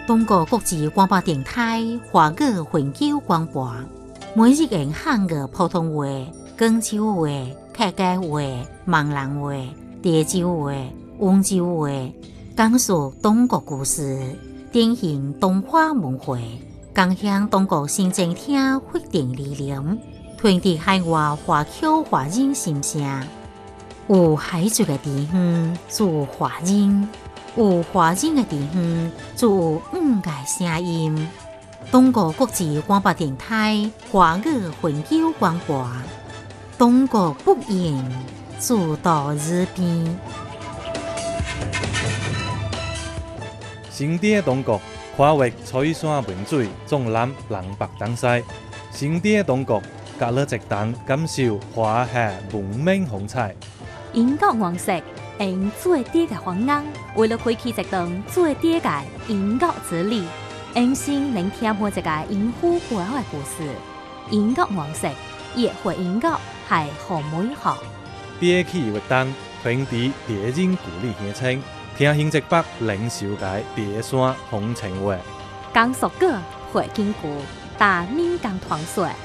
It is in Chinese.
中国国际广播电台华语永久广播，每日用汉语普通话、广州话、客家话、闽南话、潮州话、温州话，讲述中国故事，典型东华文化，共享中国新政厅发展理念，传递海外华侨华人心声。有海水的地方，就有华人；有华人的地方，就有个声音。中国国际广播电台华语永久广播，中国不言，自到日边。 新地的中国跨越彩山文水，纵览南北东西。新地的中国，隔了一段感受华夏文明风采。 英国王室用最低的方案，为了开启一段最低的英国之旅，用心聆听每一个英夫背后的故事。英国王室也会英国系好美好。 憋气活动，传递敌人故里乡亲，听新一北领袖界第山风情话。 讲述过会经过大闽江传说。